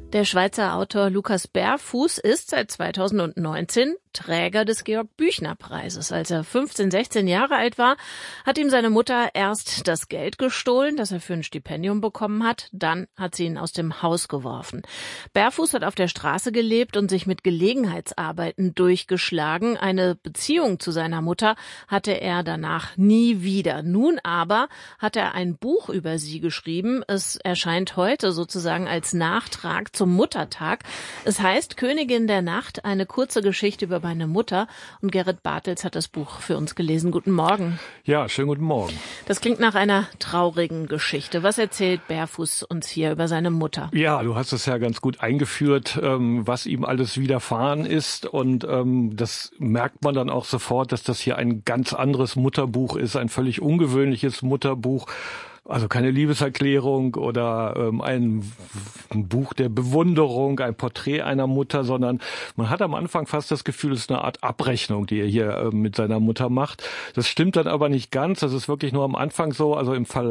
Der Schweizer Autor Lukas Berfuß ist seit 2019 Träger des Georg-Büchner-Preises. Als er 15, 16 Jahre alt war, hat ihm seine Mutter erst das Geld gestohlen, das er für ein Stipendium bekommen hat. Dann hat sie ihn aus dem Haus geworfen. Berfuß hat auf der Straße gelebt und sich mit Gelegenheitsarbeiten durchgeschlagen. Eine Beziehung zu seiner Mutter hatte er danach nie wieder. Nun aber hat er ein Buch über sie geschrieben. Es erscheint heute sozusagen als Nachtrag zum Muttertag. Es heißt Königin der Nacht, eine kurze Geschichte über meine Mutter. Und Gerrit Bartels hat das Buch für uns gelesen. Guten Morgen. Ja, schönen guten Morgen. Das klingt nach einer traurigen Geschichte. Was erzählt Berfuß uns hier über seine Mutter? Ja, du hast es ja ganz gut eingeführt, was ihm alles widerfahren ist. Und das merkt man dann auch sofort, dass das hier ein ganz anderes Mutterbuch ist, ein völlig ungewöhnliches Mutterbuch. Also keine Liebeserklärung oder ein Buch der Bewunderung, ein Porträt einer Mutter, sondern man hat am Anfang fast das Gefühl, es ist eine Art Abrechnung, die er hier mit seiner Mutter macht. Das stimmt dann aber nicht ganz. Das ist wirklich nur am Anfang so. Also im Verlauf